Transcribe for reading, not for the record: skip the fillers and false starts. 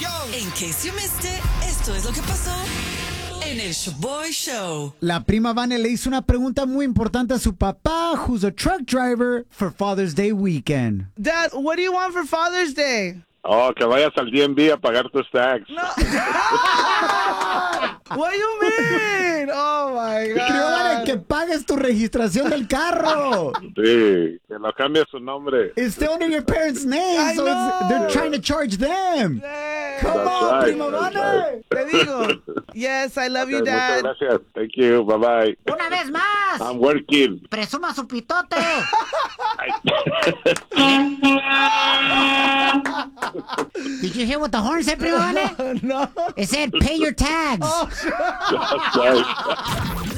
In case you missed it, esto es lo que pasó en el Shaboy Show. La prima Vane le hizo una pregunta muy importante a su papá, who's a truck driver, for Father's Day weekend. Dad, what do you want for Father's Day? Oh, que vayas al DMV a pagar tus tax. No. What do you mean? Oh, my God. Creo, Vane, que pagues tu registración del carro. Sí, que lo cambie su nombre. It's still under your parents' name, so they're trying to charge them. Come That's on, right, prima that's Vane. Te digo. Yes, I love you, Okay, Dad. muchas gracias. Thank you. Bye-bye. Una vez más. I'm working. Presuma su pitote. Did you hear what the horn said, prima Vane? No. It said, pay your tags. That's right.